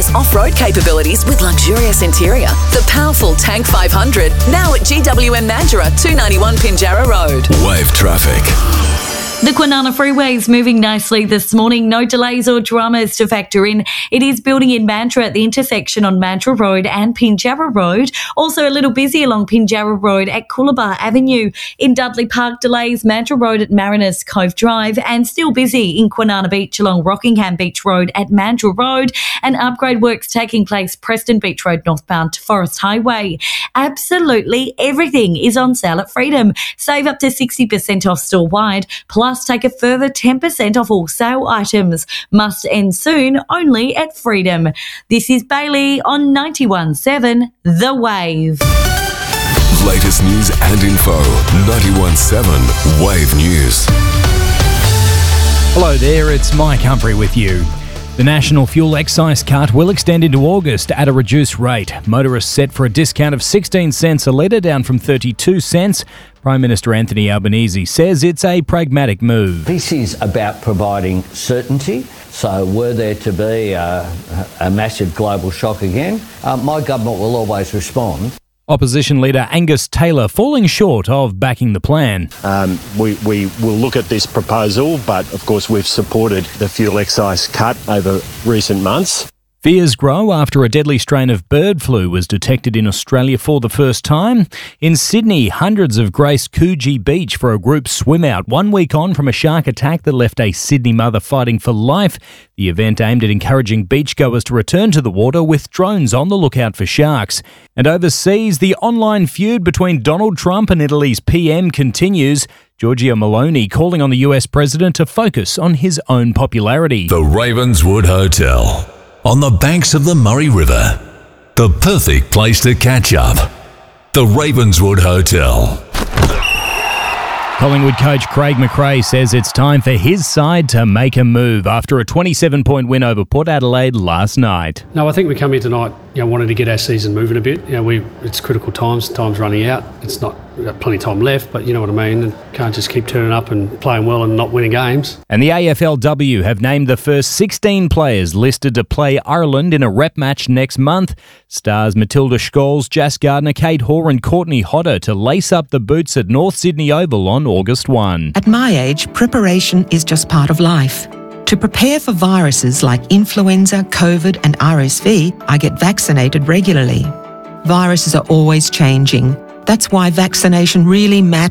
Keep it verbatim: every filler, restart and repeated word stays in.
plus off-road capabilities with luxurious interior. The powerful Tank five hundred, now at G W M Mandurah, two ninety-one Pinjarra Road. Wave traffic. The Kwinana Freeway is moving nicely this morning. No delays or dramas to factor in. It is building in Mandurah at the intersection on Mandurah Road and Pinjarra Road. Also a little busy along Pinjarra Road at Coolabah Avenue. In Dudley Park, delays Mandurah Road at Mariners Cove Drive, and still busy in Kwinana Beach along Rockingham Beach Road at Mandurah Road, and upgrade works taking place Preston Beach Road northbound to Forest Highway. Absolutely everything is on sale at Freedom. Save up to sixty percent off store-wide, plus take a further ten percent off all sale items. Must end soon, only at Freedom. This is Bailey on ninety-one point seven The Wave. Latest news and info. ninety-one point seven Wave News. Hello there, it's Mike Humphrey with you. The National Fuel Excise cut will extend into August at a reduced rate. Motorists set for a discount of sixteen cents a litre, down from thirty-two cents. Prime Minister Anthony Albanese says it's a pragmatic move. This is about providing certainty. So were there to be a, a massive global shock again, uh, my government will always respond. Opposition leader Angus Taylor falling short of backing the plan. Um, we, we will look at this proposal, but of course we've supported the fuel excise cut over recent months. Fears grow after a deadly strain of bird flu was detected in Australia for the first time. In Sydney, hundreds have graced Coogee Beach for a group swim out one week on from a shark attack that left a Sydney mother fighting for life. The event aimed at encouraging beachgoers to return to the water with drones on the lookout for sharks. And overseas, the online feud between Donald Trump and Italy's P M continues. Giorgia Meloni calling on the U S president to focus on his own popularity. The Ravenswood Hotel, on the banks of the Murray River. The perfect place to catch up. The Ravenswood Hotel. Collingwood coach Craig McRae says it's time for his side to make a move after a twenty-seven point win over Port Adelaide last night. No, I think we come here tonight, you know, wanting to get our season moving a bit. You know, we it's critical times, time's running out. It's not, we've got plenty of time left, but you know what I mean. And can't just keep turning up and playing well and not winning games. And the A F L W have named the first sixteen players listed to play Ireland in a rep match next month. Stars Matilda Scholes, Jas Gardner, Kate Hoare and Courtney Hodder to lace up the boots at North Sydney Oval on August first. At my age, preparation is just part of life. To prepare for viruses like influenza, COVID and R S V, I get vaccinated regularly. Viruses are always changing. That's why vaccination really matters.